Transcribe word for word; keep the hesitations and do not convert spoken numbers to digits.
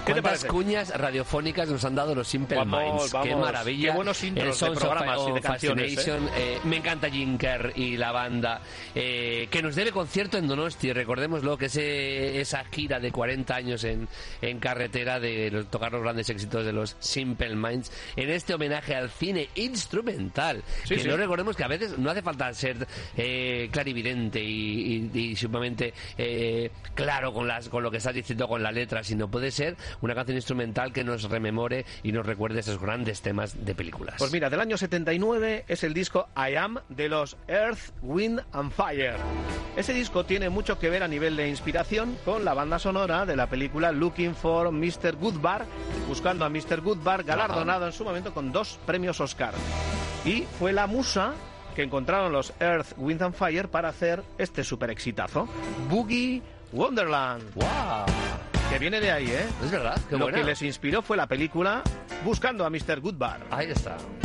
¿Qué te ¿Cuántas parece? cuñas radiofónicas nos han dado los Simple Vamos, Minds? vamos. ¡Qué maravilla! Qué buenos intros El de Sons programas of, y de of canciones, Fascination. ¿eh? Eh, me encanta Jim Kerr y la banda, eh, que nos debe concierto en Donosti. Recordémoslo, que ese, esa gira de cuarenta años en, en carretera de los, tocar los grandes éxitos de los Simple Minds, en este homenaje al cine instrumental. Sí, que sí. no recordemos que a veces no hace falta ser eh, clarividente y, y, y sumamente eh, claro con, las, con lo que estás diciendo con la letra, sino puede ser una canción instrumental que nos rememore y nos recuerde esos grandes temas de películas. Pues mira, del año setenta y nueve es el disco I Am de los Earth, Wind and Fire. Ese disco tiene mucho que ver a nivel de inspiración con la banda sonora de la película Looking for mister Goodbar, buscando a mister Goodbar, galardonado en su momento con dos premios Oscar. Y fue la musa que encontraron los Earth, Wind and Fire para hacer este super exitazo, Boogie Wonderland. ¡Wow! Que viene de ahí, ¿eh? Es verdad, qué Lo buena. que les inspiró fue la película Buscando a mister Goodbar. Ahí está.